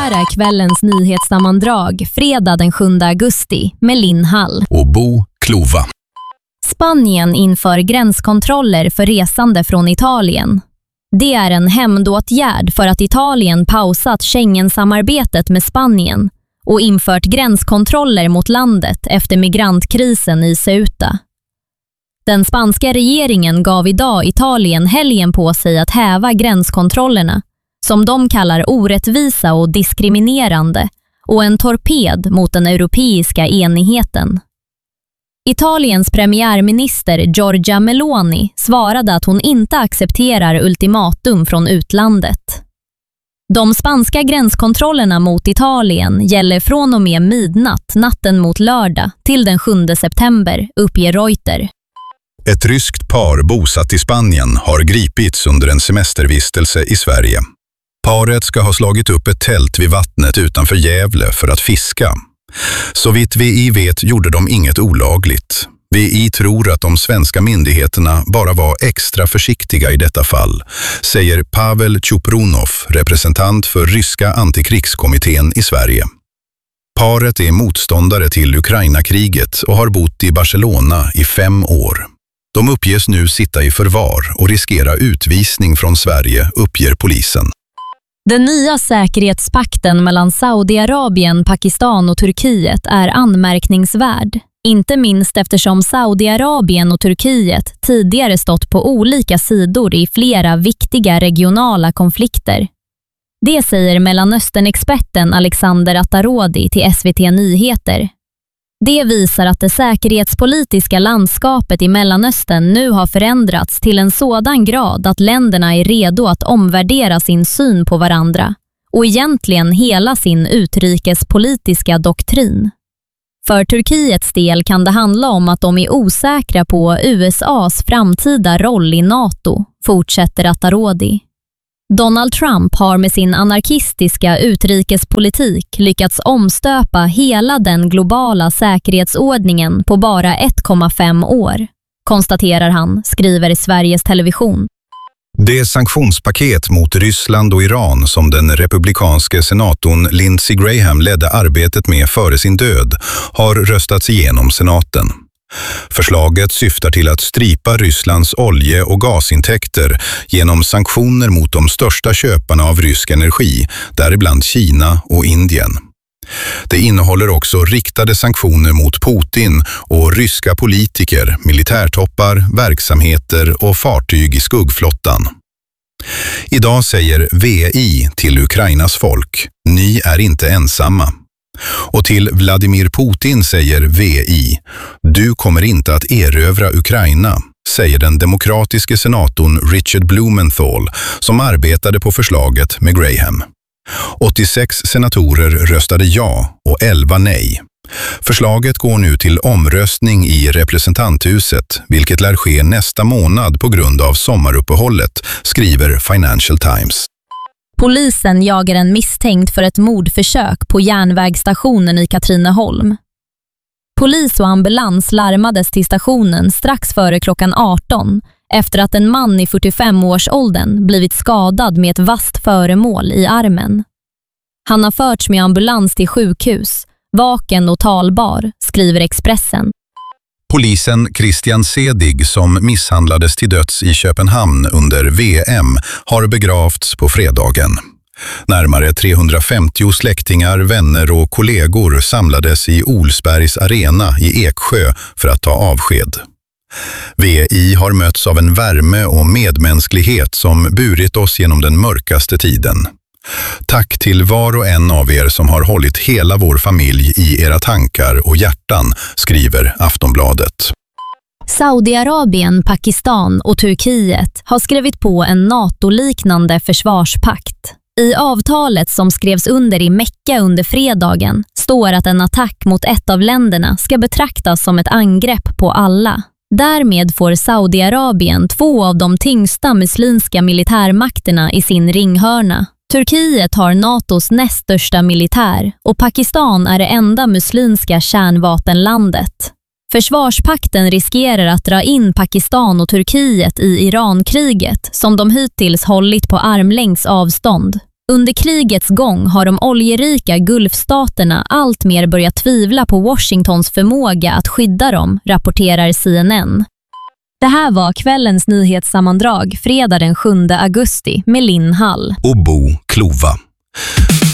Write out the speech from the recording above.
här är kvällens nyhetssammandrag fredag den 7 augusti med Linn Hall och Bo Klova. Spanien inför gränskontroller för resande från Italien. Det är en hämndåtgärd för att Italien pausat Schengen-samarbetet med Spanien och infört gränskontroller mot landet efter migrantkrisen i Ceuta. Den spanska regeringen gav idag Italien helgen på sig att häva gränskontrollerna, som de kallar orättvisa och diskriminerande, och en torped mot den europeiska enigheten. Italiens premiärminister Giorgia Meloni svarade att hon inte accepterar ultimatum från utlandet. De spanska gränskontrollerna mot Italien gäller från och med midnatt natten mot lördag till den 7 september, uppger Reuters. Ett ryskt par bosatt i Spanien har gripits under en semestervistelse i Sverige. Paret ska ha slagit upp ett tält vid vattnet utanför Gävle för att fiska. Så vitt vi vet gjorde de inget olagligt. Vi tror att de svenska myndigheterna bara var extra försiktiga i detta fall, säger Pavel Chuprunov, representant för ryska antikrigskommittén i Sverige. Paret är motståndare till Ukraina-kriget och har bott i Barcelona i 5 år. De uppges nu sitta i förvar och riskera utvisning från Sverige, uppger polisen. Den nya säkerhetspakten mellan Saudiarabien, Pakistan och Turkiet är anmärkningsvärd. Inte minst eftersom Saudiarabien och Turkiet tidigare stått på olika sidor i flera viktiga regionala konflikter. Det säger Mellanöstern-experten Alexander Attarodi till SVT Nyheter. Det visar att det säkerhetspolitiska landskapet i Mellanöstern nu har förändrats till en sådan grad att länderna är redo att omvärdera sin syn på varandra och egentligen hela sin utrikespolitiska doktrin. För Turkiets del kan det handla om att de är osäkra på USAs framtida roll i NATO, fortsätter Attarodi. Donald Trump har med sin anarkistiska utrikespolitik lyckats omstöpa hela den globala säkerhetsordningen på bara 1,5 år, konstaterar han, skriver Sveriges Television. Det sanktionspaket mot Ryssland och Iran som den republikanske senatorn Lindsey Graham ledde arbetet med före sin död har röstats igenom senaten. Förslaget syftar till att strypa Rysslands olje- och gasintäkter genom sanktioner mot de största köparna av rysk energi, däribland Kina och Indien. Det innehåller också riktade sanktioner mot Putin och ryska politiker, militärtoppar, verksamheter och fartyg i skuggflottan. Idag säger VI till Ukrainas folk: ni är inte ensamma. Och till Vladimir Putin säger VI: du kommer inte att erövra Ukraina, säger den demokratiske senatorn Richard Blumenthal som arbetade på förslaget med Graham. 86 senatorer röstade ja och 11 nej. Förslaget går nu till omröstning i representanthuset, vilket lär ske nästa månad på grund av sommaruppehållet, skriver Financial Times. Polisen jagar en misstänkt för ett mordförsök på järnvägsstationen i Katrineholm. Polis och ambulans larmades till stationen strax före klockan 18 efter att en man i 45-årsåldern blivit skadad med ett vasst föremål i armen. Han har förts med ambulans till sjukhus, vaken och talbar, skriver Expressen. Polisen Christian Sedig, som misshandlades till döds i Köpenhamn under VM, har begravts på fredagen. Närmare 350 släktingar, vänner och kollegor samlades i Olsbergs arena i Eksjö för att ta avsked. VI har mötts av en värme och medmänsklighet som burit oss genom den mörkaste tiden. Tack till var och en av er som har hållit hela vår familj i era tankar och hjärtan, skriver Aftonbladet. Saudiarabien, Pakistan och Turkiet har skrivit på en NATO-liknande försvarspakt. I avtalet som skrevs under i Mecka under fredagen står att en attack mot ett av länderna ska betraktas som ett angrepp på alla. Därmed får Saudiarabien 2 av de tyngsta muslimska militärmakterna i sin ringhörna. Turkiet har NATOs näst största militär och Pakistan är det enda muslimska kärnvapenlandet. Försvarspakten riskerar att dra in Pakistan och Turkiet i Irankriget som de hittills hållit på armlängds avstånd. Under krigets gång har de oljerika Gulfstaterna allt mer börjat tvivla på Washingtons förmåga att skydda dem, rapporterar CNN. Det här var kvällens nyhetssammandrag fredag den 7 augusti med Linn Hall och Bo Klova.